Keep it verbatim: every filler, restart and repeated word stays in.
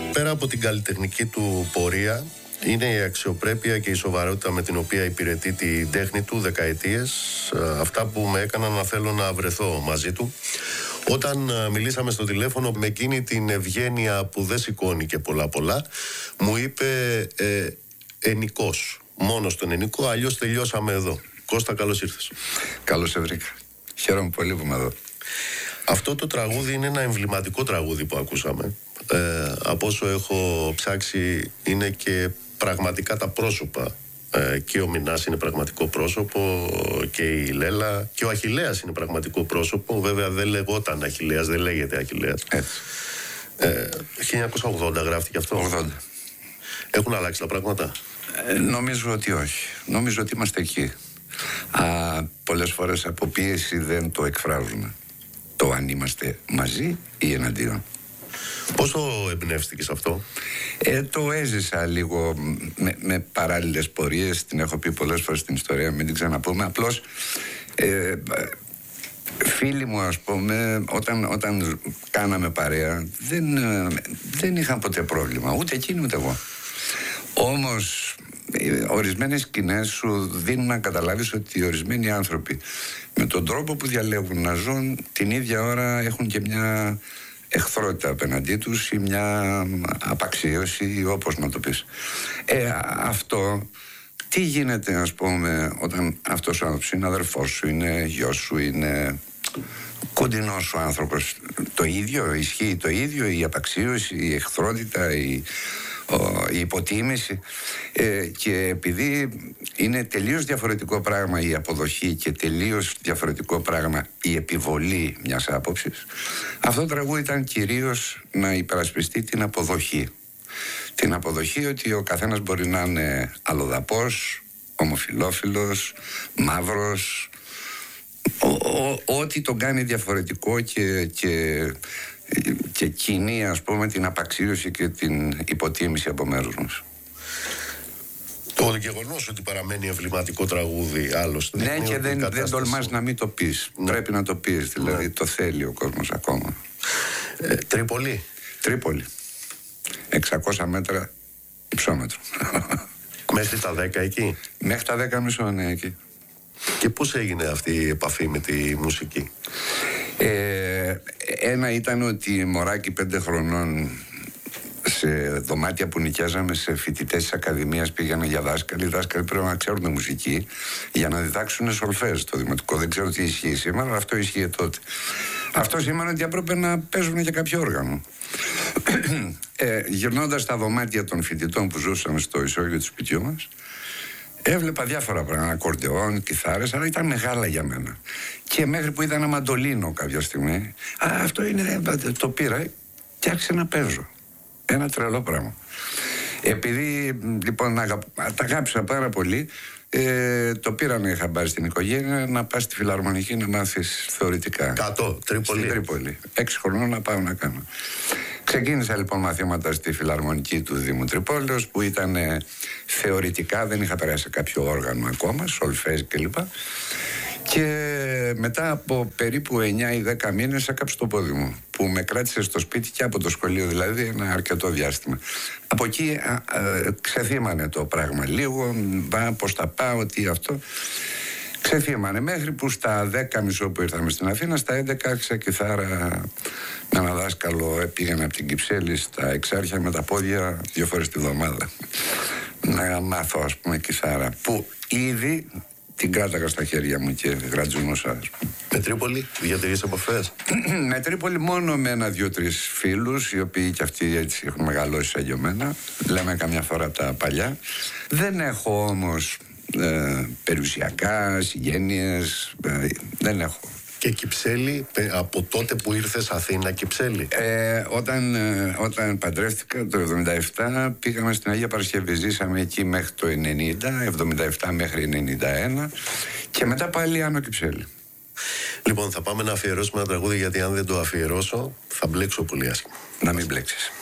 Πέρα από την καλλιτεχνική του πορεία, είναι η αξιοπρέπεια και η σοβαρότητα με την οποία υπηρετεί την τέχνη του δεκαετίες, αυτά που με έκαναν να θέλω να βρεθώ μαζί του. Όταν μιλήσαμε στο τηλέφωνο, με εκείνη την ευγένεια που δεν σηκώνει και πολλά πολλά, μου είπε ε, ενικός, μόνο στον ενικό, αλλιώς τελειώσαμε εδώ. Κώστα, καλώς ήρθες. Καλώς σε βρήκα. Χαίρομαι πολύ που είμαι εδώ. Αυτό το τραγούδι είναι ένα εμβληματικό τραγούδι που ακούσαμε. Ε, από όσο έχω ψάξει, είναι και πραγματικά τα πρόσωπα. Ε, και ο Μινάς είναι πραγματικό πρόσωπο, και η Λέλα, και ο Αχιλλέας είναι πραγματικό πρόσωπο. Βέβαια δεν λεγόταν Αχιλλέας, δεν λέγεται Αχιλλέας. Έτσι. Ε, χίλια εννιακόσια ογδόντα γράφτηκε αυτό. ογδόντα. Έχουν αλλάξει τα πράγματα? Ε, νομίζω ότι όχι. Νομίζω ότι είμαστε εκεί. Α, πολλές φορές από πίεση δεν το εκφράζουμε. Το αν είμαστε μαζί ή εναντίον. Πώς το εμπνεύστηκες αυτό? Ε, το έζησα λίγο με, με παράλληλες πορείες. Την έχω πει πολλές φορές στην ιστορία, μην την ξαναπούμε. Απλώς ε, φίλοι μου, ας πούμε, όταν, όταν κάναμε παρέα, δεν, δεν είχαν ποτέ πρόβλημα. Ούτε εκείνοι ούτε εγώ. Όμως ορισμένες σκηνές σου δίνουν να καταλάβεις ότι ορισμένοι άνθρωποι με τον τρόπο που διαλέγουν να ζουν την ίδια ώρα έχουν και μια εχθρότητα απέναντί τους ή μια απαξίωση, όπως να το πεις. Ε, αυτό τι γίνεται, ας πούμε, όταν αυτός ο άνθρωπος είναι αδερφός σου, είναι γιος σου, είναι κοντινός σου άνθρωπος? Το ίδιο ισχύει, το ίδιο η απαξίωση, η εχθρότητα, η η υποτίμηση, ε, και επειδή είναι τελείως διαφορετικό πράγμα η αποδοχή και τελείως διαφορετικό πράγμα η επιβολή μιας άποψης, αυτό το τραγούδι ήταν κυρίως να υπερασπιστεί την αποδοχή. Την αποδοχή ότι ο καθένας μπορεί να είναι αλλοδαπός, ομοφυλόφιλος, μαύρος, ό,τι τον κάνει διαφορετικό και, και και κοινή, ας πούμε, την απαξίωση και την υποτίμηση από μέρους μας. Το γεγονός ότι παραμένει εμβληματικό τραγούδι, άλλωστε. Ναι, και δεν, δεν τολμάς να μην το πεις. Ναι. Πρέπει να το πεις, δηλαδή, ναι. Το θέλει ο κόσμος ακόμα. Ε, Τρίπολη. Τρίπολη. εξακόσια μέτρα υψόμετρο. Μέχρι τα δέκα εκεί. Μέχρι τα δέκα μισό, ναι, εκεί. Και πώς έγινε αυτή η επαφή με τη μουσική? Ε, ένα ήταν ότι μωράκι πέντε χρονών σε δωμάτια που νοικιάζαμε σε φοιτητές της Ακαδημίας πήγαιναν για δάσκαλοι. Οι δάσκαλοι πρέπει να ξέρουν μουσική για να διδάξουν σολφές στο δημοτικό. Δεν ξέρω τι ισχύει σήμερα, αλλά αυτό ισχύει τότε. Αυτό σήμανε ότι έπρεπε να παίζουν για κάποιο όργανο. ε, γυρνώντας στα δωμάτια των φοιτητών που ζούσαμε στο ισόγειο του σπιτιού μας, έβλεπα διάφορα πράγματα, ακορντεόν, κιθάρες, αλλά ήταν μεγάλα για μένα. Και μέχρι που είδα ένα μαντολίνο κάποια στιγμή, α, αυτό είναι, το πήρα και άρχισα να παίζω. Ένα τρελό πράγμα. Επειδή λοιπόν αγαπ... τα αγάπησα πάρα πολύ, ε, το πήρανε χαμπάρι στην οικογένεια να πας στη Φιλαρμονική να μάθεις θεωρητικά. Κάτω, Τρίπολη. Στην Τρίπολη. Έξι χρονών να πάω να κάνω. Ξεκίνησα λοιπόν μαθήματα στη Φιλαρμονική του Δήμου Τρυπόλεως, που ήταν ε, θεωρητικά, δεν είχα περάσει σε κάποιο όργανο ακόμα, σολφές κλπ. Και μετά από περίπου εννιά ή δέκα μήνες έκαψε το πόδι μου, που με κράτησε στο σπίτι και από το σχολείο, δηλαδή ένα αρκετό διάστημα. Από εκεί α, α, ξεθύμανε το πράγμα λίγο, μπα, πώς θα πάω, τι αυτό. Ξεθύμανε μέχρι που στα δέκα μισό που ήρθαμε στην Αθήνα, στα έντεκα άρχισα κιθάρα με ένα δάσκαλο, πήγαινα από την Κυψέλη στα Εξάρχεια με τα πόδια δύο φορές τη βδομάδα να μάθω, ας πούμε, κιθάρα, που ήδη την κράταγα στα χέρια μου και γρατζουνούσα, ας πούμε. Με Τρίπολη διατηρείς επαφές? Με Τρίπολη μόνο με ένα, δύο, τρεις φίλους, οι οποίοι και αυτοί έτσι έχουν μεγαλώσει σαν και εμένα. Λέμε καμιά φορά τα παλιά. Δεν έχω όμως ε, περιουσιακά, συγγένειες, ε, δεν έχω. Και Κυψέλη, από τότε που ήρθες Αθήνα, Κυψέλη? Ε, όταν, ε, όταν παντρεύτηκα το εβδομήντα επτά, πήγαμε στην Αγία Παρασκευή. Ζήσαμε εκεί μέχρι το ενενήντα, εβδομήντα επτά μέχρι ενενήντα ένα και μετά πάλι άνω Κυψέλη. Λοιπόν, θα πάμε να αφιερώσουμε ένα τραγούδι, γιατί αν δεν το αφιερώσω θα μπλέξω πολύ άσχημα. Να μην μπλέξεις.